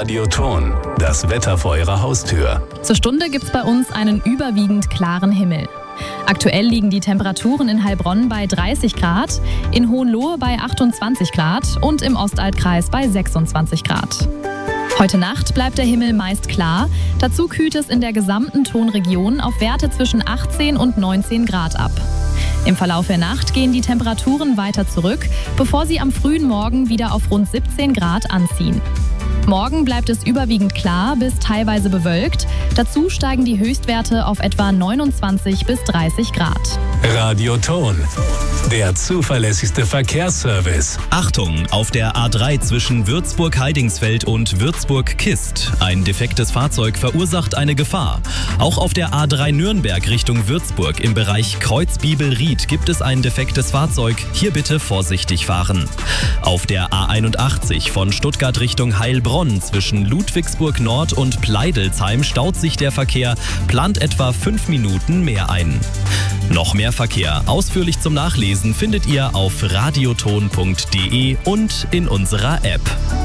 Radioton, das Wetter vor Ihrer Haustür. Zur Stunde gibt's bei uns einen überwiegend klaren Himmel. Aktuell liegen die Temperaturen in Heilbronn bei 30 Grad, in Hohenlohe bei 28 Grad und im Ostaltkreis bei 26 Grad. Heute Nacht bleibt der Himmel meist klar, dazu kühlt es in der gesamten Tonregion auf Werte zwischen 18 und 19 Grad ab. Im Verlauf der Nacht gehen die Temperaturen weiter zurück, bevor sie am frühen Morgen wieder auf rund 17 Grad anziehen. Morgen bleibt es überwiegend klar bis teilweise bewölkt. Dazu steigen die Höchstwerte auf etwa 29 bis 30 Grad. Radioton, der zuverlässigste Verkehrsservice. Achtung, auf der A3 zwischen Würzburg-Heidingsfeld und Würzburg-Kist. Ein defektes Fahrzeug verursacht eine Gefahr. Auch auf der A3 Nürnberg Richtung Würzburg im Bereich Kreuzbiebel-Ried gibt es ein defektes Fahrzeug. Hier bitte vorsichtig fahren. Auf der A81 von Stuttgart Richtung Heilbronn zwischen Ludwigsburg Nord und Pleidelsheim staut sich der Verkehr, plant etwa 5 Minuten mehr ein. Noch mehr Verkehr ausführlich zum Nachlesen findet ihr auf radioton.de und in unserer App.